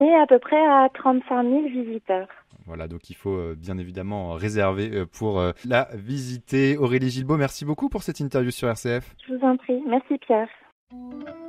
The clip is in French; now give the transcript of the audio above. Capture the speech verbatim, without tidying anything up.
Et à peu près à trente-cinq mille visiteurs. Voilà, donc il faut euh, bien évidemment réserver euh, pour euh, la visiter. Aurélie Gilbeault, merci beaucoup pour cette interview sur R C F. Je vous en prie. Merci Pierre.